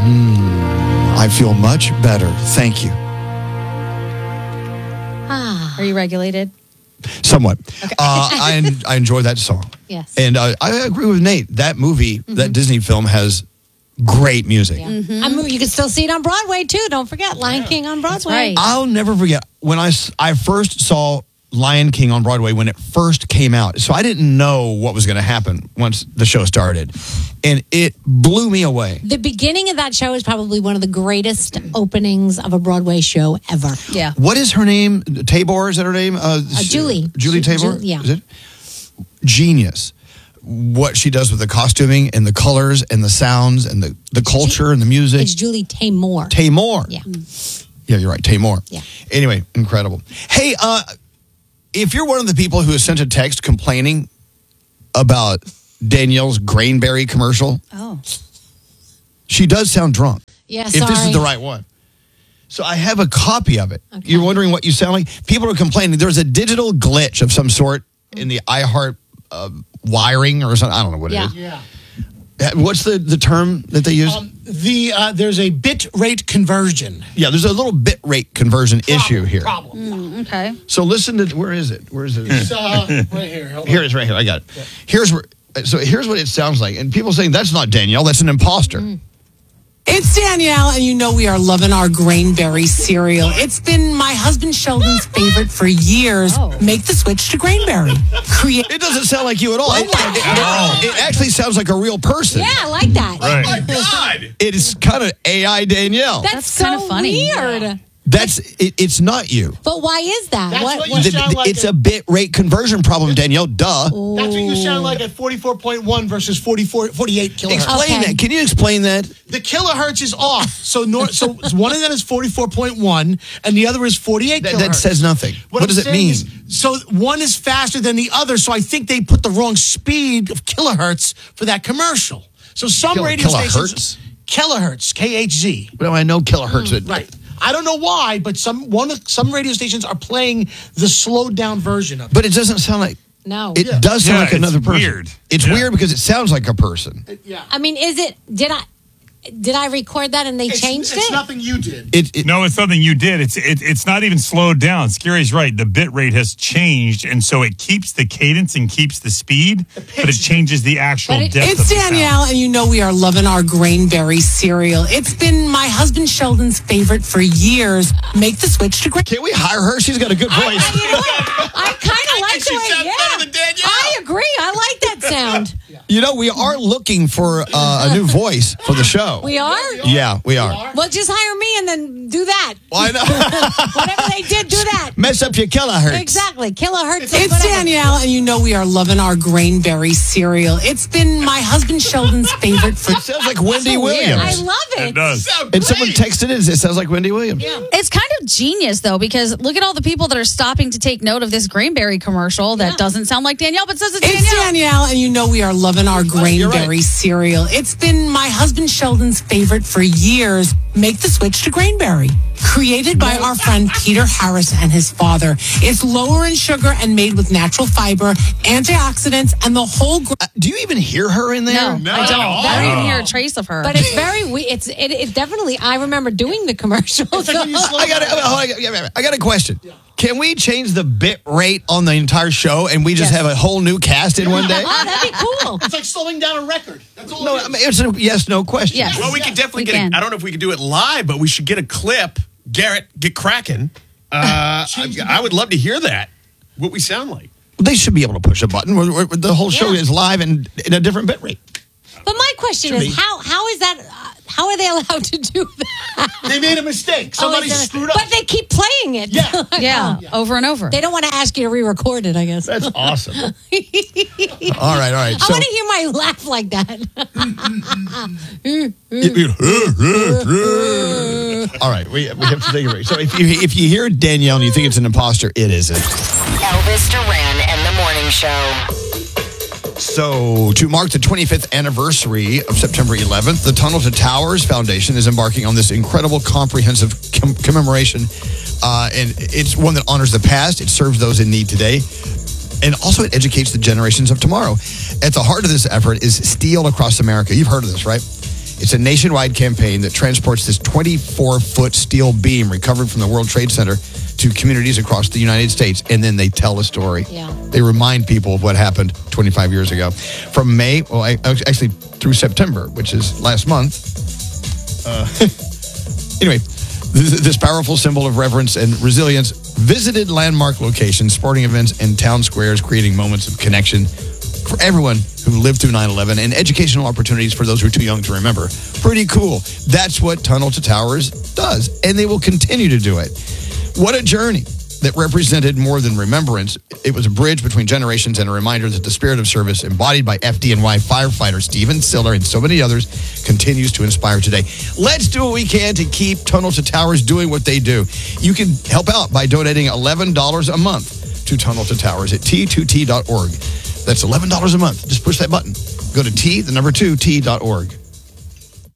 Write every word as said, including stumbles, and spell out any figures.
Mm, I feel much better. Thank you. Ah. Are you regulated? Somewhat. Okay. uh, I I enjoy that song. Yes. And uh, I agree with Nate. That movie, mm-hmm. that Disney film has great music. Yeah. Mm-hmm. I mean, you can still see it on Broadway, too. Don't forget, Lion yeah. King on Broadway. Right. I'll never forget when I, I first saw Lion King on Broadway when it first came out. So I didn't know what was going to happen once the show started. And it blew me away. The beginning of that show is probably one of the greatest openings of a Broadway show ever. Yeah. What is her name? Tabor, is that her name? Uh, uh, Julie. Julie Tabor? Ju- yeah. Is it? Genius. What she does with the costuming and the colors and the sounds and the, the culture and the music. It's Julie Taymor. Taymor. Yeah. Yeah, you're right. Taymor. Yeah. Anyway, incredible. Hey, uh, if you're one of the people who has sent a text complaining about Danielle's Grainberry commercial, oh, she does sound drunk. Yeah, if sorry. this is the right one. So I have a copy of it. Okay. You're wondering what you sound like? People are complaining. There's a digital glitch of some sort in the iHeart uh, wiring or something. I don't know what yeah. it is. Yeah. What's the, the term that they use? Um, the uh, there's a bit rate conversion. Yeah, there's a little bit rate conversion Problem, issue here. Problem. Mm, okay. So listen to where is it? Where is it? It's uh, right here. Hold Here on. it is, right here. I got it. Yeah. Here's where. So here's what it sounds like, and people saying that's not Danielle. That's an imposter. Mm. It's Danielle, and you know we are loving our Grainberry cereal. It's been my husband Sheldon's favorite for years. Oh. Make the switch to Grainberry. Create. It doesn't sound like you at all. Oh It, it, it, it actually sounds like a real person. Yeah, I like that. Right. Oh my God! It is kind of A I Danielle. That's, That's so kind of funny. weird. Yeah. That's it, it's not you. But why is that? That's what, what you what- The- sound the- like it's a- a bit rate conversion problem, Danielle. Duh. That's what you sound like at forty-four point one versus forty-four, forty-eight kilohertz. Explain Okay. that. Can you explain that? The kilohertz is off. So nor, so one of them is forty-four point one and the other is forty-eight That, kilohertz. that says nothing. What, I'm does it saying mean? is, so one is faster than the other. So I think they put the wrong speed of kilohertz for that commercial. So some Kilo- radio kilohertz? stations. Kilohertz, K H Z. Well, I know kilohertz. but Right. I don't know why, but some one of some radio stations are playing the slowed down version of it. But it doesn't sound like. no. It does sound Yeah, like another it's person. weird. It's Yeah. weird because it sounds like a person. Yeah. I mean, is it, did I, did I record that and they It's, changed it's it? nothing you did. It, it No, it's something you did. It's it, it's not even slowed down. Scary's right. The bit rate has changed, and so it keeps the cadence and keeps the speed, but it changes the actual But it- depth. It's of the Danielle, sound. and you know we are loving our Grainberry cereal. It's been my husband Sheldon's favorite for years. Make the switch to Grain. Can we hire her? She's got a good voice. I, you know what? I kind of like she the way, sounds yeah. better than Danielle. I agree. I like that sound. You know, we are looking for uh, a new voice for the show. We are? Yeah, we are. Well, just hire me and then do that. Well, I know. Whatever they did, do that. Mess up your kilohertz. Exactly. Kilohertz. It's whatever. Danielle, and you know we are loving our Grainberry cereal. It's been my husband Sheldon's favorite for. It sounds like Wendy So weird. Williams. I love it. It does. And someone texted it. It sounds like Wendy Williams. It's kind of genius, though, because look at all the people that are stopping to take note of this Grainberry commercial that Yeah. doesn't sound like Danielle, but says it's, It's Danielle. Danielle, and you know we are loving our You're Grainberry right. cereal. It's been my husband Sheldon's favorite for years. Make the switch to Grainberry. Created by our friend Peter Harris and his father. It's lower in sugar and made with natural fiber, antioxidants, and the whole. Gra- Uh, do you even hear her in there? No, I don't. I don't even hear a trace of her. But it's very weird. It's it, it definitely. I remember doing the commercial. It's like when you slow I got, a, down. I got- I got a question. Can we change the bit rate on the entire show and we just Yes. have a whole new cast in one day? Oh, that'd be cool. It's like slowing down a record. That's all. No, it is. I mean, it's a yes, no question. Yes. Well, we could definitely We get. can. A, I don't know if we could do it live, but we should get a clip. Garrett, get cracking. Uh, I, I would love to hear that. What we sound like. They should be able to push a button. Where- where The whole show Yeah. is live and in a different bit rate. But my question Should is, be. how how is that? Uh, how are they allowed to do that? They made a mistake. Somebody Oh, is it- screwed up. But they keep playing it. Yeah. yeah, over and over. They don't want to ask you to re-record it, I guess. That's awesome. all right, all right. I So, want to hear my laugh like that. all right, we, we have to take a break. So if you if you hear Danielle and you think it's an imposter, it isn't. Elvis Duran and the Morning Show. So, to mark the twenty-fifth anniversary of September eleventh, the Tunnel to Towers Foundation is embarking on this incredible comprehensive com- commemoration. Uh, and it's one that honors the past, it serves those in need today, and also it educates the generations of tomorrow. At the heart of this effort is Steel Across America. You've heard of this, right? It's a nationwide campaign that transports this twenty-four foot steel beam recovered from the World Trade Center to communities across the United States, and then they tell a story. Yeah. They remind people of what happened twenty-five years ago. From May, well, I, actually through September, which is last month. Uh, anyway, th- this powerful symbol of reverence and resilience visited landmark locations, sporting events, and town squares, creating moments of connection for everyone who lived through nine eleven and educational opportunities for those who are too young to remember. Pretty cool. That's what Tunnel to Towers does, and they will continue to do it. What a journey that represented more than remembrance. It was a bridge between generations and a reminder that the spirit of service embodied by F D N Y firefighter Steven Siller and so many others continues to inspire today. Let's do what we can to keep Tunnel to Towers doing what they do. You can help out by donating eleven dollars a month to Tunnel to Towers at T two T dot org. That's eleven dollars a month. Just push that button. Go to T, the number two, T dot org.